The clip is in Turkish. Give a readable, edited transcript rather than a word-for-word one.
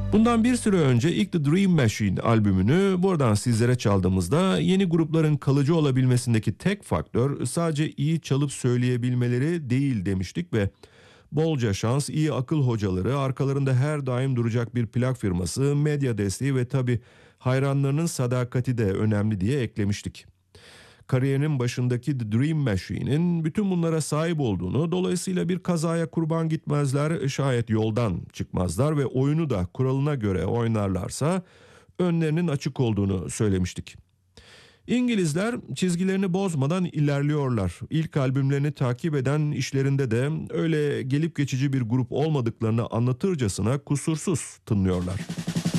Bundan bir süre önce ilk The Dream Machine albümünü buradan sizlere çaldığımızda yeni grupların kalıcı olabilmesindeki tek faktör sadece iyi çalıp söyleyebilmeleri değil demiştik ve bolca şans, iyi akıl hocaları, arkalarında her daim duracak bir plak firması, medya desteği ve tabii hayranlarının sadakati de önemli diye eklemiştik. Kariyerinin başındaki The Dream Machine'in bütün bunlara sahip olduğunu, dolayısıyla bir kazaya kurban gitmezler, şayet yoldan çıkmazlar ve oyunu da kuralına göre oynarlarsa önlerinin açık olduğunu söylemiştik. İngilizler çizgilerini bozmadan ilerliyorlar. İlk albümlerini takip eden işlerinde de öyle gelip geçici bir grup olmadıklarını anlatırcasına kusursuz tınlıyorlar.